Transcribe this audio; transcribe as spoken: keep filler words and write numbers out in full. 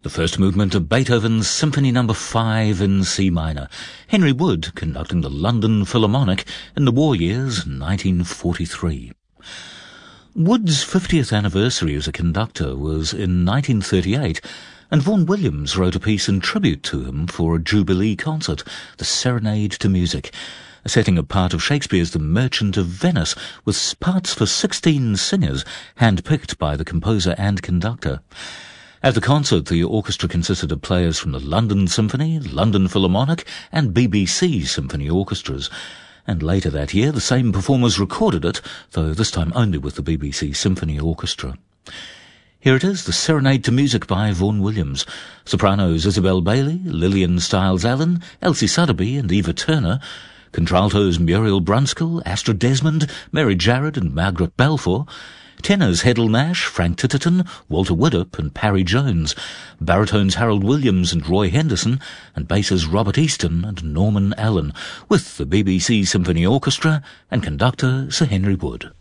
The first movement of Beethoven's Symphony Number five in C minor. Henry Wood conducting the London Philharmonic in the war years, nineteen forty-three. Wood's fiftieth anniversary as a conductor was in nineteen thirty-eight, and Vaughan Williams wrote a piece in tribute to him for a Jubilee concert, The Serenade to Music, setting a part of Shakespeare's The Merchant of Venice with parts for sixteen singers, hand-picked by the composer and conductor. At the concert, the orchestra consisted of players from the London Symphony, London Philharmonic and B B C Symphony Orchestras. And later that year, the same performers recorded it, though this time only with the B B C Symphony Orchestra. Here it is, The Serenade to Music by Vaughan Williams. Sopranos Isabel Bailey, Lillian Stiles-Allen, Elsie Sotheby and Eva Turner. Contraltos Muriel Brunskill, Astrid Desmond, Mary Jarrett and Margaret Balfour. Tenors Hedel Nash, Frank Titterton, Walter Widdop and Parry Jones. Baritones Harold Williams and Roy Henderson, and basses Robert Easton and Norman Allen, with the B B C Symphony Orchestra and conductor Sir Henry Wood.